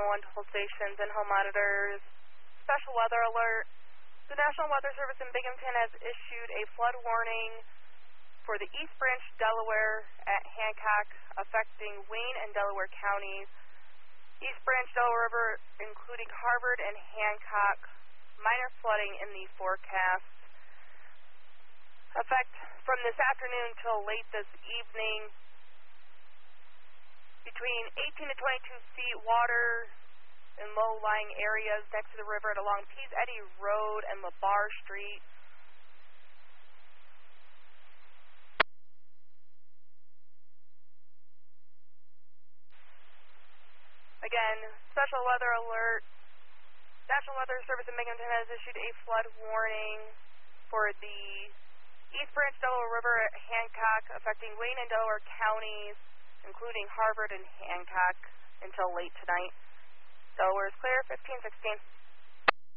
911 toll stations and home monitors. Special weather alert. The National Weather Service in Binghamton has issued a flood warning for the East Branch, Delaware at Hancock, affecting Wayne and Delaware counties. East Branch, Delaware River, including Harvard and Hancock. Minor flooding in the forecast. Effect from this afternoon till late this evening. Between 18 to 22 feet water in low-lying areas next to the river and along Pease Eddy Road and LaBar Street. Again, special weather alert. National Weather Service in Binghamton has issued a flood warning for the East Branch, Delaware River at Hancock, affecting Wayne and Delaware counties, including Harvard and Hancock, until late tonight. Delaware is clear, 1516.